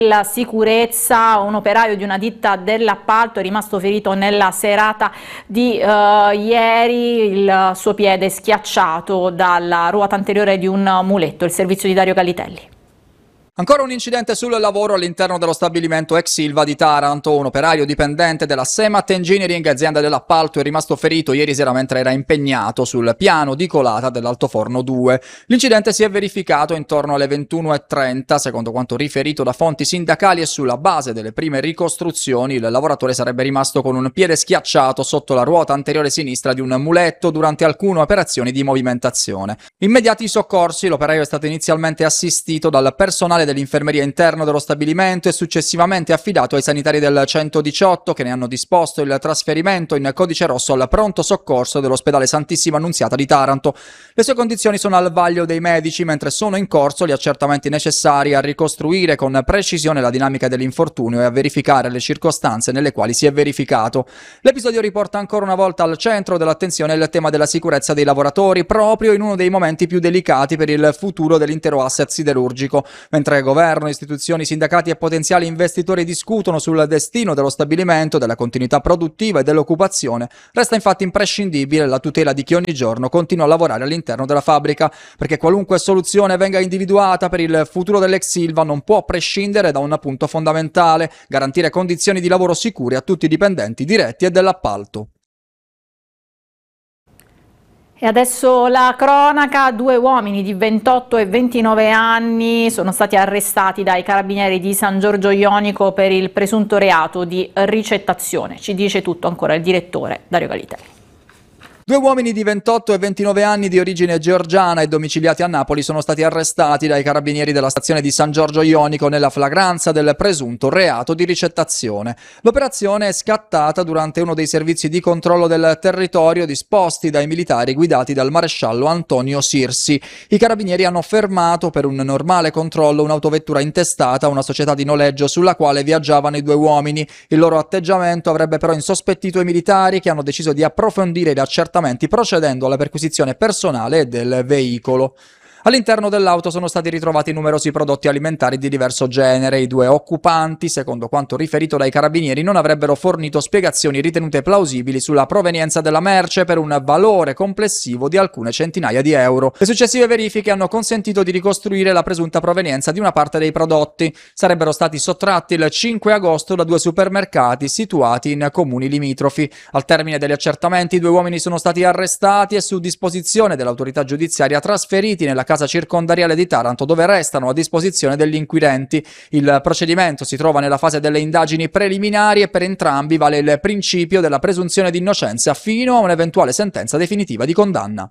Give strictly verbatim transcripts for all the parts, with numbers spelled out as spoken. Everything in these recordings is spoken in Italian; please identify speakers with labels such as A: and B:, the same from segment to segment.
A: La sicurezza, un operaio di una ditta dell'appalto è rimasto ferito nella serata di uh, ieri, il suo piede schiacciato dalla ruota anteriore di un muletto. Il servizio di Dario Gallitelli.
B: Ancora un incidente sul lavoro all'interno dello stabilimento ex Silva di Taranto. Un operaio dipendente della Semat Engineering, azienda dell'appalto, è rimasto ferito ieri sera mentre era impegnato sul piano di colata dell'altoforno due. L'incidente si è verificato intorno alle ventuno e trenta. Secondo quanto riferito da fonti sindacali e sulla base delle prime ricostruzioni, il lavoratore sarebbe rimasto con un piede schiacciato sotto la ruota anteriore sinistra di un muletto durante alcune operazioni di movimentazione. Immediati i soccorsi, l'operaio è stato inizialmente assistito dal personale dell'infermeria interno dello stabilimento e successivamente affidato ai sanitari del centodiciotto, che ne hanno disposto il trasferimento in codice rosso al pronto soccorso dell'ospedale Santissima Annunziata di Taranto. Le sue condizioni sono al vaglio dei medici, mentre sono in corso gli accertamenti necessari a ricostruire con precisione la dinamica dell'infortunio e a verificare le circostanze nelle quali si è verificato. L'episodio riporta ancora una volta al centro dell'attenzione il tema della sicurezza dei lavoratori, proprio in uno dei momenti più delicati per il futuro dell'intero asset siderurgico. Mentre governo, istituzioni, sindacati e potenziali investitori discutono sul destino dello stabilimento, della continuità produttiva e dell'occupazione, resta infatti imprescindibile la tutela di chi ogni giorno continua a lavorare all'interno della fabbrica, perché qualunque soluzione venga individuata per il futuro dell'ex Silva non può prescindere da un punto fondamentale: garantire condizioni di lavoro sicure a tutti i dipendenti diretti e dell'appalto.
A: E adesso la cronaca: due uomini di ventotto e ventinove anni sono stati arrestati dai carabinieri di San Giorgio Ionico per il presunto reato di ricettazione. Ci dice tutto ancora il direttore Dario Gallitelli.
B: Due uomini di ventotto e ventinove anni di origine georgiana e domiciliati a Napoli sono stati arrestati dai carabinieri della stazione di San Giorgio Ionico nella flagranza del presunto reato di ricettazione. L'operazione è scattata durante uno dei servizi di controllo del territorio disposti dai militari guidati dal maresciallo Antonio Sirsi. I carabinieri hanno fermato per un normale controllo un'autovettura intestata a una società di noleggio sulla quale viaggiavano i due uomini. Il loro atteggiamento avrebbe però insospettito i militari, che hanno deciso di approfondire gli accertamenti procedendo alla perquisizione personale del veicolo. All'interno dell'auto sono stati ritrovati numerosi prodotti alimentari di diverso genere. I due occupanti, secondo quanto riferito dai carabinieri, non avrebbero fornito spiegazioni ritenute plausibili sulla provenienza della merce per un valore complessivo di alcune centinaia di euro. Le successive verifiche hanno consentito di ricostruire la presunta provenienza di una parte dei prodotti. Sarebbero stati sottratti il cinque agosto da due supermercati situati in comuni limitrofi. Al termine degli accertamenti, i due uomini sono stati arrestati e, su disposizione dell'autorità giudiziaria, trasferiti nella casa circondariale di Taranto, dove restano a disposizione degli inquirenti. Il procedimento si trova nella fase delle indagini preliminari e per entrambi vale il principio della presunzione di innocenza fino a un'eventuale sentenza definitiva di condanna.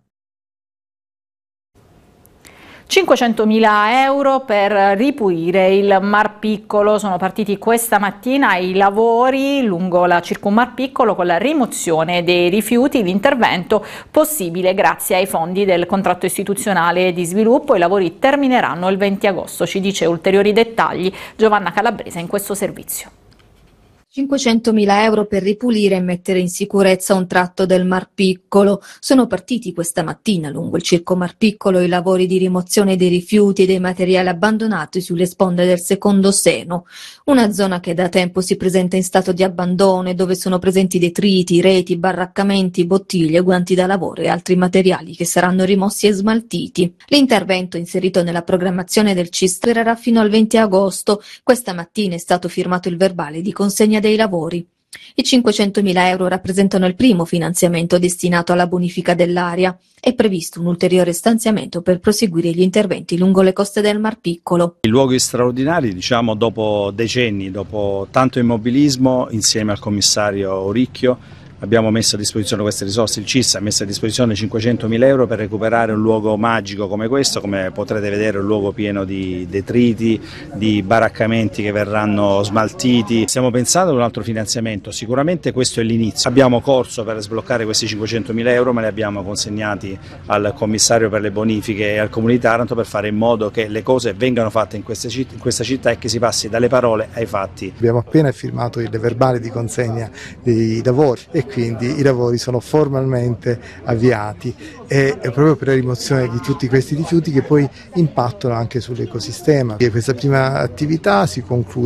A: cinquecentomila euro per ripulire il Mar Piccolo. Sono partiti questa mattina i lavori lungo la Circummar Piccolo con la rimozione dei rifiuti. L'intervento possibile grazie ai fondi del contratto istituzionale di sviluppo. I lavori termineranno il venti agosto. Ci dice ulteriori dettagli Giovanna Calabrese in questo servizio.
C: cinquecentomila euro per ripulire e mettere in sicurezza un tratto del Mar Piccolo. Sono partiti questa mattina lungo il Circo Mar Piccolo i lavori di rimozione dei rifiuti e dei materiali abbandonati sulle sponde del secondo Seno, una zona che da tempo si presenta in stato di abbandono e dove sono presenti detriti, reti, baraccamenti, bottiglie, guanti da lavoro e altri materiali che saranno rimossi e smaltiti. L'intervento, inserito nella programmazione del C I S, durerà fino al venti agosto. Questa mattina è stato firmato il verbale di consegna dei lavori. I cinquecentomila euro rappresentano il primo finanziamento destinato alla bonifica dell'area. È previsto un ulteriore stanziamento per proseguire gli interventi lungo le coste del Mar Piccolo.
D: I luoghi straordinari, diciamo, dopo decenni, dopo tanto immobilismo, insieme al commissario Oricchio, abbiamo messo a disposizione queste risorse. Il C I S ha messo a disposizione cinquecentomila euro per recuperare un luogo magico come questo. Come potrete vedere, un luogo pieno di detriti, di baraccamenti che verranno smaltiti. Stiamo pensando ad un altro finanziamento, sicuramente questo è l'inizio. Abbiamo corso per sbloccare questi cinquecentomila euro, ma li abbiamo consegnati al commissario per le bonifiche e al Comune di Taranto per fare in modo che le cose vengano fatte in, queste citt- in questa città e che si passi dalle parole ai fatti.
E: Abbiamo appena firmato il verbale di consegna dei lavori e quindi i lavori sono formalmente avviati e proprio per la rimozione di tutti questi rifiuti che poi impattano anche sull'ecosistema. Questa prima attività si conclude